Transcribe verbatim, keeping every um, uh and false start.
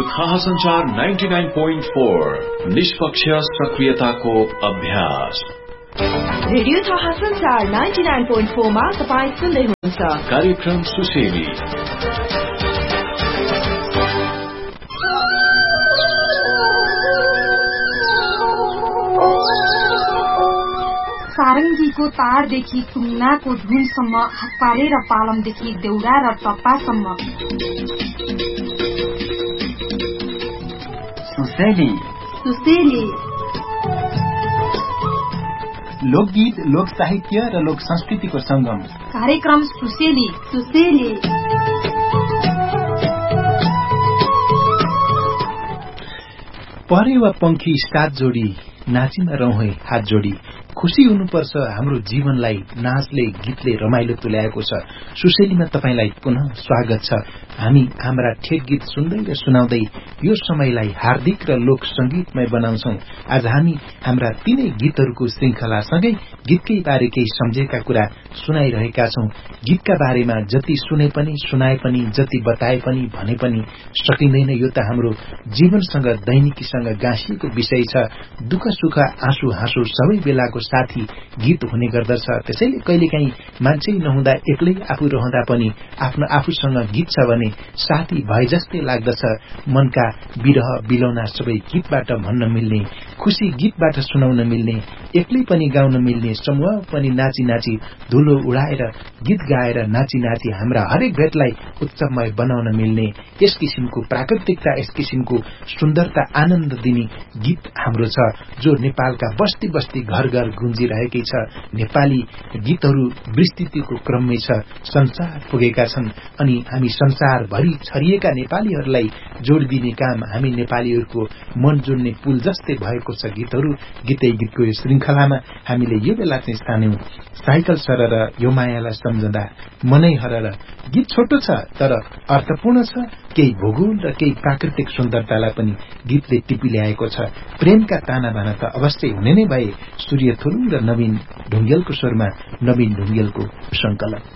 थाहा संचार ninety nine point four निष्पक्ष सक्रियताको अभ्यास। रेडियो थाहा संचार नाइन्टी नाइन पोइन्ट फोर मा तपाईं सुन्दै हुनुहुन्छ कार्यक्रम सुसेली। सारङ्गीको तारदेखि टुङ्नाको धुनसम्म, हप्पारे र पालमदेखि देउरा र टप्पासम्म। सुसेली सुसेली लोकगीत, लोक साहित्य र लोक संस्कृतिको संगम कार्यक्रम सुसेली। सुसेली परे वा पंखी सात जोडी, नाचिमा रौँ हात जोडी। खुशी हुनुपर्छ हाम्रो जीवनलाई नाचले गीतले रमाइलो तुल्याएको छ। सुसेलीमा तपाईलाई पुनः स्वागत छ। हामी हाम्रा ठेट गीत सुन्दै र सुनाउँदै यो समयलाई हार्दिक र लोक संगीतमय बनाउँछौं। आज हामी हाम्रा तीनै गीतहरूको श्रृंखलासँगै गीतकै बारे केही सम्झेका कुरा सुनाइरहेका छौं। गीतका बारेमा जति सुने पनि, सुनाए पनि, जति बताए पनि, भने पनि सकिँदैन। यो त हाम्रो जीवनसँग, दैनिकीसँग गाँसिएको विषय छ। दुःख सुख, आँसु हाँसु सबै बेलाको साथी गीत हुने गर्दछ। त्यसैले कहिलेकाहीँ मान्छे नहुँदा, एक्लै आफू रहँदा पनि आफ्नो आफूसँग गीत छ भने साथी भए जस्तै लाग्दछ। मनका विरह बिलौना सबै गीतबाट भन्न मिल्ने, खुशी गीतबाट सुनाउन मिल्ने, एक्लै पनि गाउन मिल्ने, समूह पनि नाची नाची धुलो उडाएर गीत गाएर नाची नाची हाम्रा हरेक भेटलाई उत्सवमय बनाउन मिल्ने, यस किसिमको प्राकृतिकता, यस किसिमको सुन्दरता, आनन्द दिने गीत हाम्रो छ, जो नेपालका बस्ती बस्ती घर घर गुन्जिरहेकै छ। नेपाली गीतहरू विस्तृतिको क्रममै छ, संसार पुगेका छन् अनि हामी संसारभरि छरिएका नेपालीहरूलाई जोडिदिने काम हामी नेपालीहरूको मन जोड्ने पुल जस्तै भएको छ गीतहरू। गीतै गीतको यो श्रृंखलामा हामीले यो बेला चाहिँ स्थान्यौं साइकल सरर यो मायालाई सम्झँदा मनै हरर। गीत छोटो छ तर अर्थपूर्ण छ। केही भूगोल र केही प्राकृतिक सुन्दरतालाई पनि गीतले टिपी ल्याएको छ। प्रेमका ताना बाना त अवश्य हुने नै भए। सूर्य थुलुङ र नवीन ढुङ्गेलको स्वरमा नवीन ढुङ्गेलको संकलन।